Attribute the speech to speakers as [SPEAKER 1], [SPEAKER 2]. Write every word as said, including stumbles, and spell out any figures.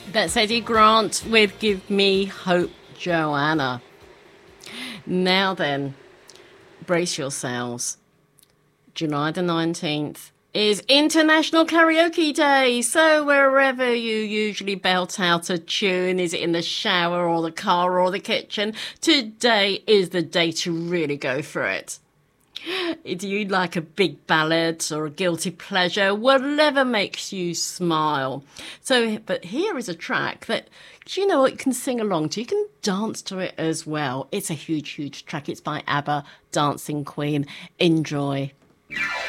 [SPEAKER 1] That's Eddie Grant with Give Me Hope, Joanna. Now then, brace yourselves. July the nineteenth is International Karaoke Day. So wherever you usually belt out a tune, is it in the shower or the car or the kitchen, today is the day to really go for it. Do you like a big ballad or a guilty pleasure? Whatever makes you smile. So, but here is a track that, do you know what, you can sing along to. You can dance to it as well. It's a huge, huge track. It's by ABBA, Dancing Queen. Enjoy.